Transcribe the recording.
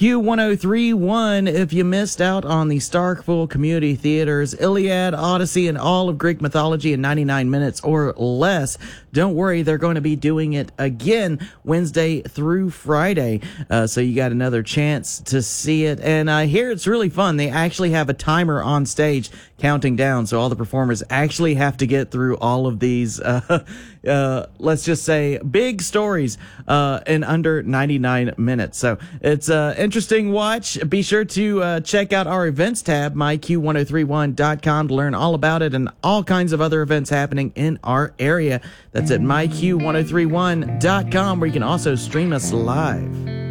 Q1031. If you missed out on the Starkville Community Theater's Iliad, Odyssey, and all of Greek mythology in 99 minutes or less, don't worry, they're going to be doing it again Wednesday through Friday. So you got another chance to see it. And I hear it's really fun. They actually have a timer on stage counting down. So all the performers actually have to get through all of these, let's just say, big stories in under 99 minutes. So it's an interesting watch. Be sure to check out our events tab, myq1031.com, to learn all about it and all kinds of other events happening in our area. That's at myq1031.com, where you can also stream us live.